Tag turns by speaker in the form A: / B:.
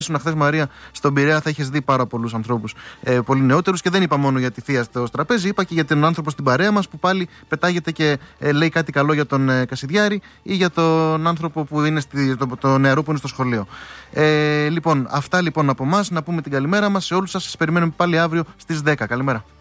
A: χθες, Μαρία, στον Πειραιά θα έχεις δει πάρα πολλούς ανθρώπους πολύ νεότερους, και δεν είπα μόνο για τη θεία στο τραπέζι, είπα και για τον άνθρωπο στην παρέα μας που πάλι πετάγεται και λέει κάτι καλό για τον Κασιδιάρη ή για τον άνθρωπο που είναι το νεαρό που είναι στο σχολείο. Λοιπόν, αυτά λοιπόν από εμάς. Να πούμε την καλημέρα μας σε όλους σας. Σας περιμένουμε πάλι αύριο στις 10. Καλημέρα.